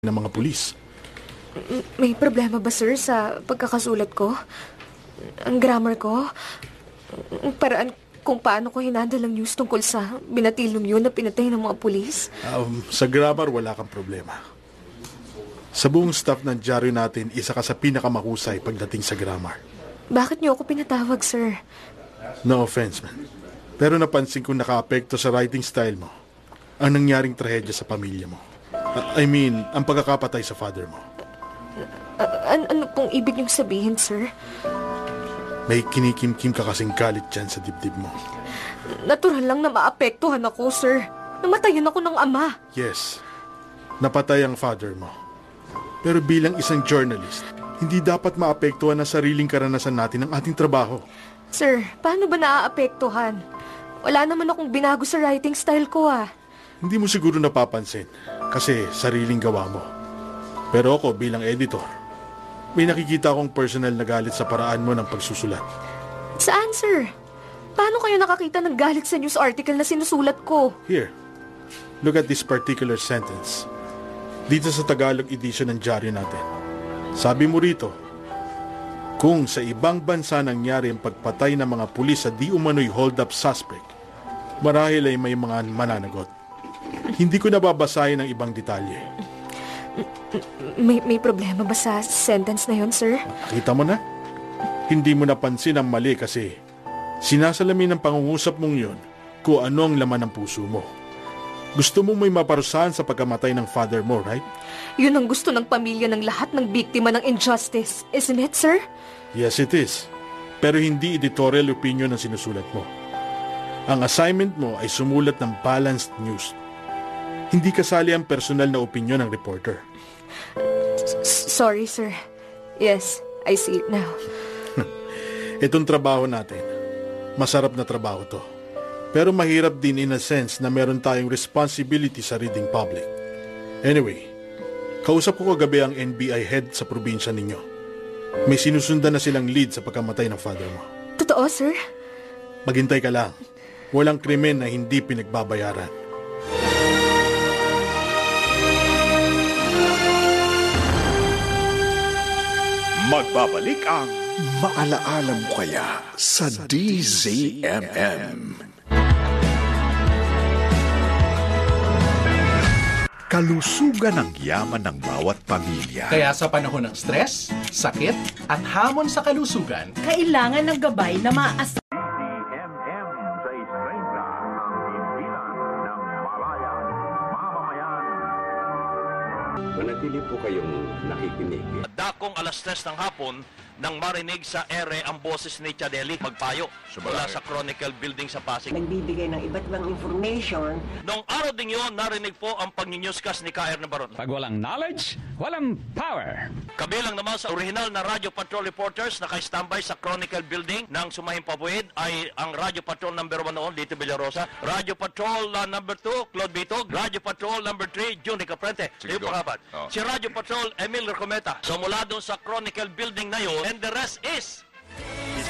ng mga pulis. May problema ba, sir, sa pagkakasulat ko? Ang grammar ko? Ang paraan kung paano ko hinandle ang news tungkol sa binatilong yun na pinatay ng mga pulis? Sa grammar, wala kang problema. Sa buong staff ng dyaryo natin, isa ka sa pinakamahusay pagdating sa grammar. Bakit niyo ako pinatawag, sir? No offense, man. Pero napansin kong nakaapekto sa writing style mo ang nangyaring trahedya sa pamilya mo. Ang pagkakapatay sa father mo. Ano pong ibig niyong sabihin, sir? May kinikimkim ka kasing galit dyan sa dibdib mo. Natural lang na maapektuhan ako, sir. Namatayan ako ng ama. Yes, napatay ang father mo. Pero bilang isang journalist, hindi dapat maapektuhan ang sariling karanasan natin ng ating trabaho. Sir, paano ba naaapektuhan? Wala naman akong binago sa writing style ko, Hindi mo siguro napapansin kasi sariling gawa mo. Pero ako bilang editor, may nakikita akong personal na galit sa paraan mo ng pagsusulat. Saan, sir? Paano kayo nakakita ng galit sa news article na sinusulat ko? Here, look at this particular sentence. Dito sa Tagalog edition ng dyaryo natin. Sabi mo rito, kung sa ibang bansa nangyari ang pagpatay ng mga pulis sa di umano'y hold-up suspect, marahil ay may mga mananagot. Hindi ko nababasahin ang ibang detalye. May problema ba sa sentence na yon, sir? Kita mo na? Hindi mo napansin ang mali kasi sinasalamin ng pangungusap mong yun kung ano ang laman ng puso mo. Gusto mong may maparusahan sa pagkamatay ng father mo, right? Yun ang gusto ng pamilya ng lahat ng biktima ng injustice, isn't it, sir? Yes, it is. Pero hindi editorial opinion ang sinusulat mo. Ang assignment mo ay sumulat ng balanced news. Hindi kasali ang personal na opinion ng reporter. Sorry, sir. Yes, I see it now. Itong trabaho natin, masarap na trabaho to. Pero mahirap din in a sense na meron tayong responsibility sa reading public. Anyway, kausap ko kagabi ang NBI head sa probinsya ninyo. May sinusundan na silang lead sa pagkamatay ng father mo. Totoo, sir? Maghintay ka lang. Walang krimen na hindi pinagbabayaran. Magbabalik ang Maalaala Mo Kaya sa DZMM. Kalusugan ang yaman ng bawat pamilya. Kaya sa panahon ng stress, sakit, at hamon sa kalusugan, kailangan ng gabay na maasa. DZMM sa istrenta ang himpilan ng malayang mamamayan. Manatili po kayong nakikinig. Dakong alas 3 ng hapon nang marinig sa ere ang boses ni Chadeli magpayo mula sa Chronicle Building sa Pasig. Nagbibigay ng iba't ibang information. Noong araw din yun, narinig po ang pag-newscast ni K.R. Nabaron. Pag walang knowledge, walang power. Kabilang naman sa original na Radio Patrol reporters na naka-standby sa Chronicle Building ng Sumahing Pabuid ay ang Radio Patrol number 1 noon, Lito Villarosa, Radio Patrol number 2, Claude Bitog, Radio Patrol number 3, Juni Caprente. Yung pangapat. Si Radio Patrol, Emil Recometa. So mula doon sa Chronicle Building na yun, and the rest is